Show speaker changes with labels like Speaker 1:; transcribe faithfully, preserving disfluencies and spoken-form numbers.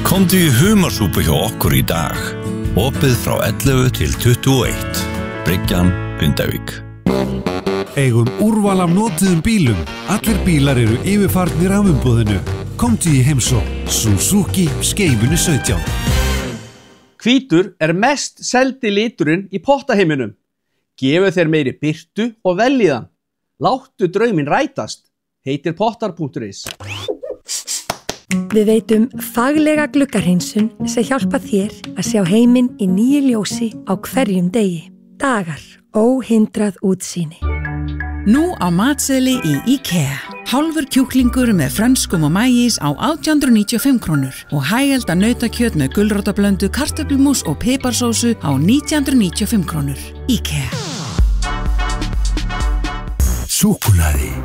Speaker 1: Komdu í humarsúpu hjá okkur í dag. Opið frá ellefu til tuttugu og eitt. Bryggjan, Hundavík.
Speaker 2: Eigum úrval af notuðum bílum. Allir bílar eru yfirfarnir af umboðinu. Komdu í heimsókn. Suzuki Skeifunni sautján.
Speaker 3: Hvítur er mest seldi liturinn í pottaheiminum. Gefu þeir meiri birtu og veljiðan. Láttu drauminn rætast. Heitir pottar punktur is.
Speaker 4: Við veitum faglega gluggahreinsun sem hjálpa þér að sjá heiminn í nýju ljósi á hverjum degi. Dagar, óhindrað útsýni.
Speaker 5: Nú á matseðli í IKEA. Hálfur kjúklingur með frönskum og maís á átján hundruð níutíu og fimm krónur og hægelda nautakjöt með gulrótarblöndu, kartöflumús og piparsósu á nítján hundruð níutíu og fimm krónur. IKEA.
Speaker 2: Súkkulaði.